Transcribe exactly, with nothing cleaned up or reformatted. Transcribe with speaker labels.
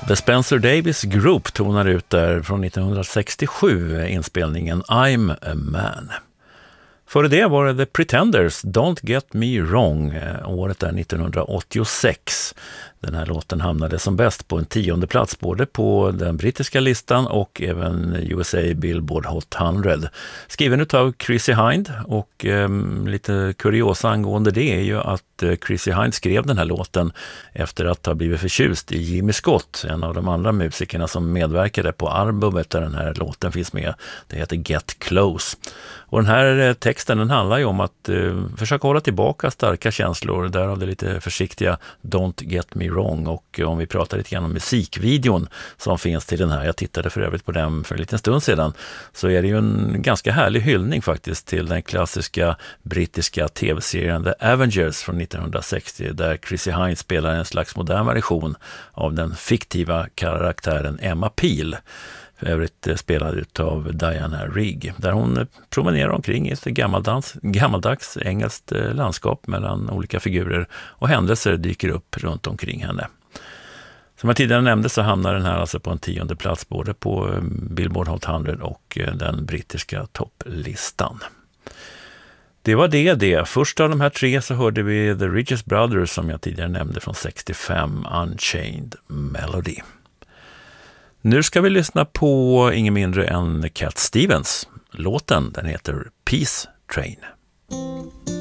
Speaker 1: The Spencer Davis Group tonar ut där från nittonhundrasextiosju, inspelningen I'm a Man. Före det var det The Pretenders, Don't Get Me Wrong, året är nittonhundraåttiosex. Den här låten hamnade som bäst på en tionde plats både på den brittiska listan och även U S A Billboard Hot hundra. Skriven utav Chrissie Hynde, och eh, lite kuriosa angående det är ju att eh, Chrissie Hynde skrev den här låten efter att ha blivit förtjust i Jimmy Scott, en av de andra musikerna som medverkade på albumet där den här låten finns med. Det heter Get Close. Och den här eh, texten den handlar ju om att eh, försöka hålla tillbaka starka känslor, därav det lite försiktiga Don't Get Me Wrong. Och om vi pratar lite grann om musikvideon som finns till den här, jag tittade för övrigt på den för en liten stund sedan, så är det ju en ganska härlig hyllning faktiskt till den klassiska brittiska tv-serien The Avengers från nittonhundrasextio, där Chrissie Hynde spelar en slags modern version av den fiktiva karaktären Emma Peel, för övrigt spelad av Diana Rigg, där hon promenerar omkring i ett gammaldags, gammaldags engelskt landskap mellan olika figurer, och händelser dyker upp runt omkring henne. Som jag tidigare nämnde så hamnar den här alltså på en tionde plats både på Billboard Hot hundra och den brittiska topplistan. Det var det det. Först av de här tre så hörde vi The Ridges Brothers som jag tidigare nämnde från sextiofem, Unchained Melody. Nu ska vi lyssna på ingen mindre än Cat Stevens. Låten, den heter Peace Train.